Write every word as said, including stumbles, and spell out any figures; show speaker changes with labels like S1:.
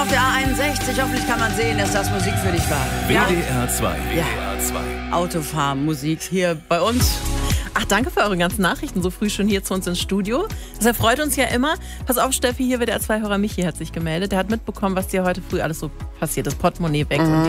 S1: Auf der A einundsechzig, hoffentlich kann man sehen, dass das Musik für dich war.
S2: W D R zwei. W D R zwei.
S1: Autofahrmusik hier bei uns.
S3: Ach, danke für eure ganzen Nachrichten so früh schon hier zu uns ins Studio. Das erfreut uns ja immer. Pass auf, Steffi, hier W D R zwei Hörer Michi hat sich gemeldet. Der hat mitbekommen, was dir heute früh alles so passiert ist. Portemonnaie weg
S1: Mhm.
S3: und